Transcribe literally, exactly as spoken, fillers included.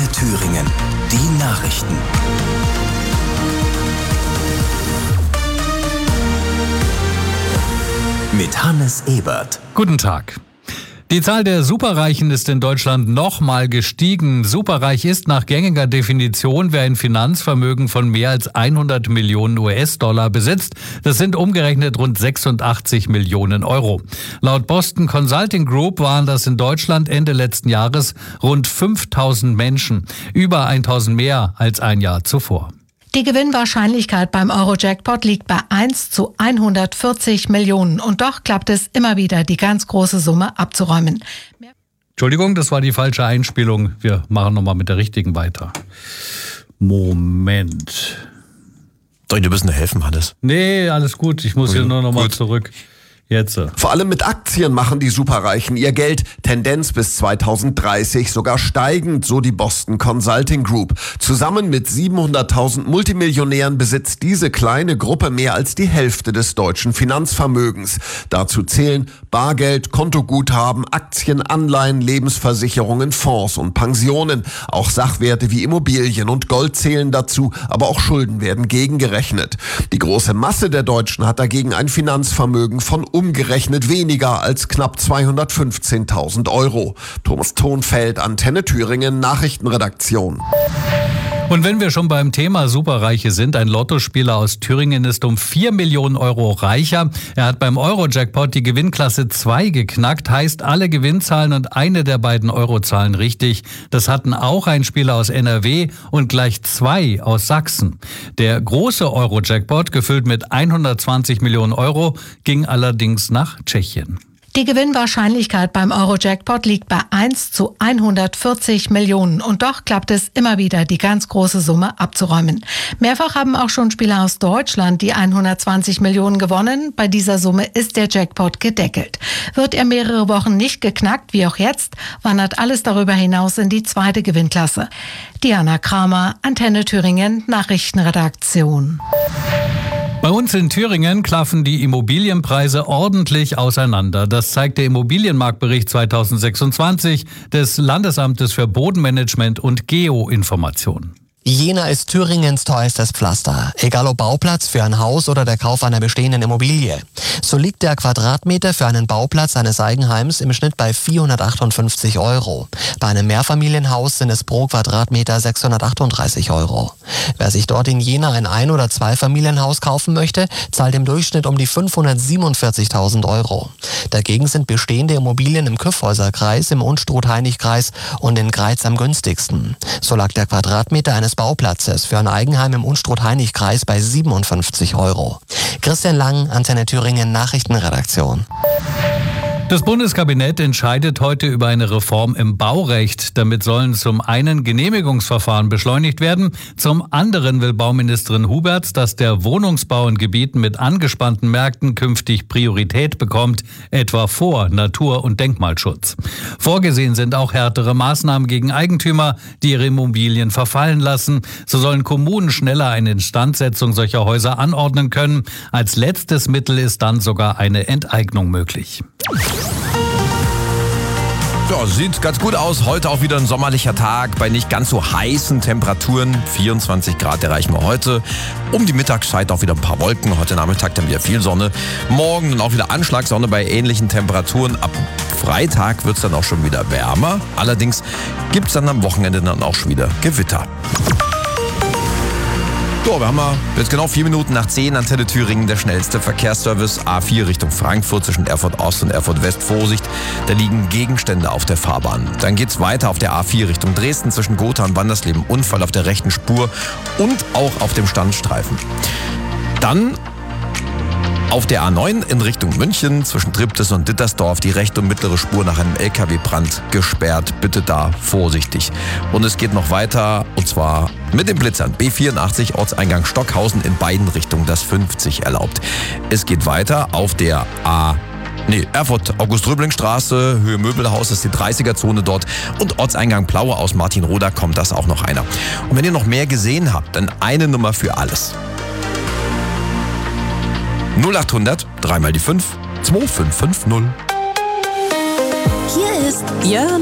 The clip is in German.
Thüringen. Die Nachrichten. Mit Hannes Ebert. Guten Tag. Die Zahl der Superreichen ist in Deutschland nochmal gestiegen. Superreich ist nach gängiger Definition, wer ein Finanzvermögen von mehr als hundert Millionen U S-Dollar besitzt. Das sind umgerechnet rund sechsundachtzig Millionen Euro. Laut Boston Consulting Group waren das in Deutschland Ende letzten Jahres rund fünftausend Menschen. Über tausend mehr als ein Jahr zuvor. Die Gewinnwahrscheinlichkeit beim Euro-Jackpot liegt bei eins zu hundertvierzig Millionen. Und doch klappt es immer wieder, die ganz große Summe abzuräumen. Entschuldigung, das war die falsche Einspielung. Wir machen nochmal mit der richtigen weiter. Moment. Soll ich dir ein bisschen helfen, Hannes? Nee, alles gut. Ich muss hier nur nochmal zurück. Jetzt. Vor allem mit Aktien machen die Superreichen ihr Geld. Tendenz bis zweitausenddreißig sogar steigend, so die Boston Consulting Group. Zusammen mit siebenhunderttausend Multimillionären besitzt diese kleine Gruppe mehr als die Hälfte des deutschen Finanzvermögens. Dazu zählen Bargeld, Kontoguthaben, Aktien, Anleihen, Lebensversicherungen, Fonds und Pensionen. Auch Sachwerte wie Immobilien und Gold zählen dazu, aber auch Schulden werden gegengerechnet. Die große Masse der Deutschen hat dagegen ein Finanzvermögen von umgerechnet weniger als knapp zweihundertfünfzehntausend Euro. Thomas Thonfeld, Antenne Thüringen, Nachrichtenredaktion. Und wenn wir schon beim Thema Superreiche sind, ein Lottospieler aus Thüringen ist um vier Millionen Euro reicher. Er hat beim Euro-Jackpot die Gewinnklasse zwei geknackt, heißt alle Gewinnzahlen und eine der beiden Eurozahlen richtig. Das hatten auch ein Spieler aus N R W und gleich zwei aus Sachsen. Der große Euro-Jackpot, gefüllt mit hundertzwanzig Millionen Euro, ging allerdings nach Tschechien. Die Gewinnwahrscheinlichkeit beim Euro-Jackpot liegt bei eins zu hundertvierzig Millionen. Und doch klappt es immer wieder, die ganz große Summe abzuräumen. Mehrfach haben auch schon Spieler aus Deutschland die hundertzwanzig Millionen gewonnen. Bei dieser Summe ist der Jackpot gedeckelt. Wird er mehrere Wochen nicht geknackt, wie auch jetzt, wandert alles darüber hinaus in die zweite Gewinnklasse. Diana Kramer, Antenne Thüringen, Nachrichtenredaktion. Bei uns in Thüringen klaffen die Immobilienpreise ordentlich auseinander. Das zeigt der Immobilienmarktbericht zweitausendsechsundzwanzig des Landesamtes für Bodenmanagement und Geoinformation. Jena ist Thüringens teuerstes Pflaster, egal ob Bauplatz für ein Haus oder der Kauf einer bestehenden Immobilie. So liegt der Quadratmeter für einen Bauplatz eines Eigenheims im Schnitt bei vierhundertachtundfünfzig Euro. Bei einem Mehrfamilienhaus sind es pro Quadratmeter sechshundertachtunddreißig Euro. Wer sich dort in Jena ein Ein- oder Zweifamilienhaus kaufen möchte, zahlt im Durchschnitt um die fünfhundertsiebenundvierzigtausend Euro. Dagegen sind bestehende Immobilien im Kyffhäuserkreis, im Unstrut-Heinig-Kreis und in Greiz am günstigsten. So lag der Quadratmeter eines Bauplatzes für ein Eigenheim im Unstrut-Heinig-Kreis bei siebenundfünfzig Euro. Christian Lang, Antenne Thüringen, Nachrichtenredaktion. Das Bundeskabinett entscheidet heute über eine Reform im Baurecht. Damit sollen zum einen Genehmigungsverfahren beschleunigt werden. Zum anderen will Bauministerin Huberts, dass der Wohnungsbau in Gebieten mit angespannten Märkten künftig Priorität bekommt, etwa vor Natur- und Denkmalschutz. Vorgesehen sind auch härtere Maßnahmen gegen Eigentümer, die ihre Immobilien verfallen lassen. So sollen Kommunen schneller eine Instandsetzung solcher Häuser anordnen können. Als letztes Mittel ist dann sogar eine Enteignung möglich. Ja, sieht ganz gut aus. Heute auch wieder ein sommerlicher Tag bei nicht ganz so heißen Temperaturen. vierundzwanzig Grad erreichen wir heute. Um die Mittagszeit auch wieder ein paar Wolken. Heute Nachmittag dann wieder viel Sonne. Morgen dann auch wieder Anschlagssonne bei ähnlichen Temperaturen. Ab Freitag wird es dann auch schon wieder wärmer. Allerdings gibt es dann am Wochenende dann auch schon wieder Gewitter. So, wir haben mal jetzt genau vier Minuten nach zehn, Antenne Thüringen, der schnellste Verkehrsservice. A vier Richtung Frankfurt zwischen Erfurt Ost und Erfurt West. Vorsicht, da liegen Gegenstände auf der Fahrbahn. Dann geht's weiter auf der A vier Richtung Dresden zwischen Gotha und Wandersleben. Unfall auf der rechten Spur und auch auf dem Standstreifen. Dann auf der A neun in Richtung München zwischen Triptis und Dittersdorf die rechte und mittlere Spur nach einem L K W-Brand gesperrt. Bitte da vorsichtig. Und es geht noch weiter, und zwar mit den Blitzern. B vierundachtzig Ortseingang Stockhausen in beiden Richtungen das fünfzig erlaubt. Es geht weiter auf der A Nee, Erfurt, August-Röbling-Straße, Höhe Möbelhaus, ist die dreißiger-Zone dort. Und Ortseingang Plaue aus Martinroda kommt das auch noch einer. Und wenn ihr noch mehr gesehen habt, dann eine Nummer für alles. null achthundert, dreimal die fünf, zwei fünf fünf null. Hier ist Jörn